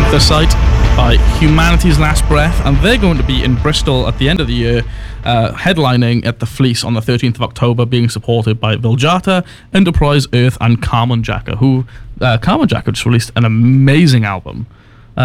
Anthracite by Humanity's Last Breath, and they're going to be in Bristol at the end of the year, headlining at the Fleece on the 13th of October, being supported by Viljata, Enterprise Earth, and Carmen Jacka, who Carmen Jacka just released an amazing album.